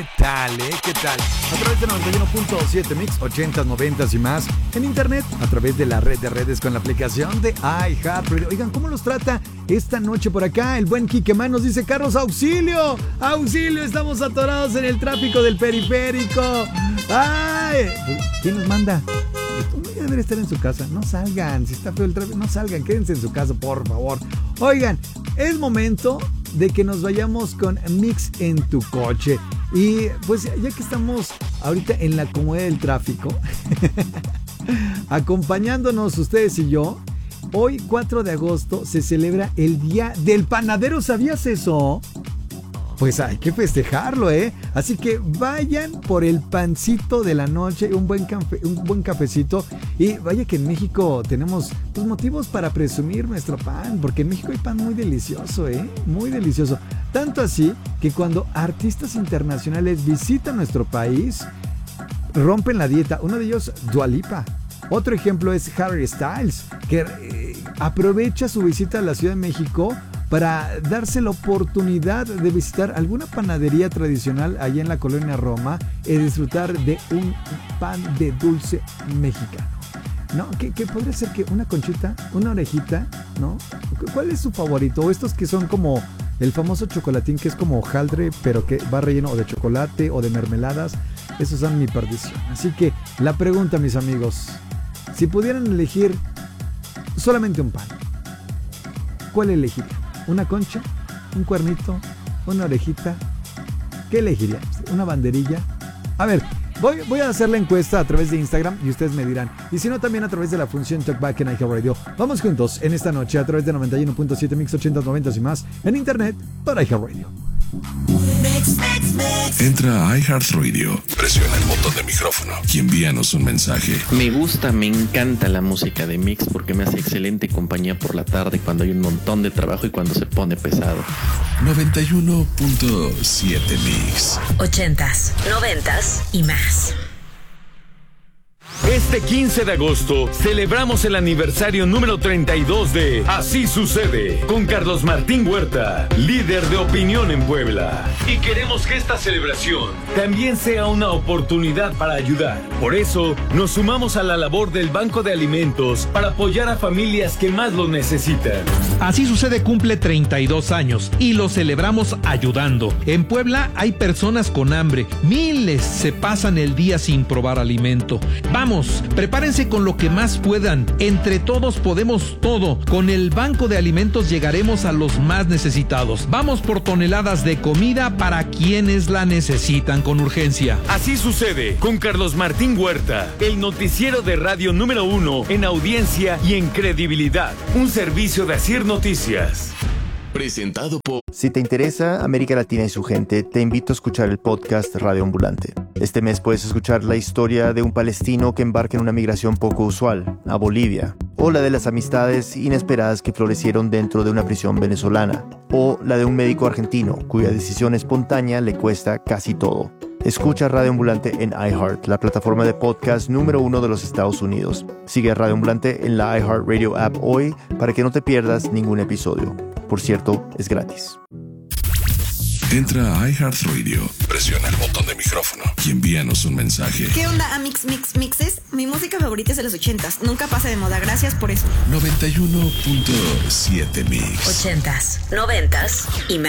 ¿Qué tal, ¿Qué tal? A través de 91.7 Mix, 80s, 90s y más. En internet, a través de la red de redes con la aplicación de iHeartRadio. Oigan, ¿cómo los trata esta noche por acá? El buen Quiquemán nos dice: Carlos, auxilio, auxilio, estamos atorados en el tráfico del periférico. ¡Ay! ¿Quién nos manda? Debería estar en su casa. No salgan, si está feo el tráfico, no salgan, quédense en su casa, por favor. Oigan, es momento de que nos vayamos con Mix en tu coche. Y pues ya que estamos ahorita en la comodidad del tráfico, acompañándonos ustedes y yo, hoy 4 de agosto se celebra el Día del Panadero. ¿Sabías eso? Pues hay que festejarlo, Así que vayan por el pancito de la noche, un buen cafecito. Y vaya que en México tenemos pues, motivos para presumir nuestro pan, porque en México hay pan muy delicioso, muy delicioso. Tanto así que cuando artistas internacionales visitan nuestro país, rompen la dieta. Uno de ellos, Dua Lipa. Otro ejemplo es Harry Styles, que aprovecha su visita a la Ciudad de México para darse la oportunidad de visitar alguna panadería tradicional allá en la colonia Roma y disfrutar de un pan de dulce mexicano. ¿No? ¿Qué podría ser? Que una conchita, una orejita, ¿no? ¿Cuál es su favorito? O estos que son como el famoso chocolatín, que es como hojaldre, pero que va relleno o de chocolate o de mermeladas. Esos son mi perdición. Así que la pregunta, mis amigos, si pudieran elegir solamente un pan, ¿cuál elegirían? ¿Una concha? ¿Un cuernito? ¿Una orejita? ¿Qué elegirían? ¿Una banderilla? A ver, voy a hacer la encuesta a través de Instagram y ustedes me dirán. Y si no, también a través de la función Talkback en iHeartRadio. Vamos juntos en esta noche a través de 91.7 Mix, 80s, 90s y más en internet para iHeartRadio. Entra a iHeartRadio, presiona el botón de micrófono y envíanos un mensaje. Me encanta la música de Mix porque me hace excelente compañía por la tarde cuando hay un montón de trabajo y cuando se pone pesado. 91.7 Mix. 80s, 90s y más. Este 15 de agosto celebramos el aniversario número 32 de Así Sucede con Carlos Martín Huerta, líder de opinión en Puebla. Y queremos que esta celebración también sea una oportunidad para ayudar. Por eso nos sumamos a la labor del Banco de Alimentos para apoyar a familias que más lo necesitan. Así Sucede cumple 32 años y lo celebramos ayudando. En Puebla hay personas con hambre, miles se pasan el día sin probar alimento. Vamos, prepárense con lo que más puedan. Entre todos podemos todo. Con el Banco de Alimentos llegaremos a los más necesitados. Vamos por toneladas de comida para quienes la necesitan con urgencia. Así Sucede con Carlos Martín Huerta, el noticiero de radio número 1 en audiencia y en credibilidad. Un servicio de Asir Noticias. Presentado por... Si te interesa América Latina y su gente, te invito a escuchar el podcast Radio Ambulante. Este mes puedes escuchar la historia de un palestino que embarca en una migración poco usual, a Bolivia, o la de las amistades inesperadas que florecieron dentro de una prisión venezolana, o la de un médico argentino cuya decisión espontánea le cuesta casi todo. Escucha Radio Ambulante en iHeart, la plataforma de podcast número 1 de los Estados Unidos. Sigue a Radio Ambulante en la iHeartRadio app hoy para que no te pierdas ningún episodio. Por cierto, es gratis. Entra a iHeartRadio, presiona el botón de micrófono y envíanos un mensaje. ¿Qué onda, Mixes? Mi música favorita es de los 80s. Nunca pasa de moda. Gracias por eso. 91.7 Mix. 80s, 90s y más.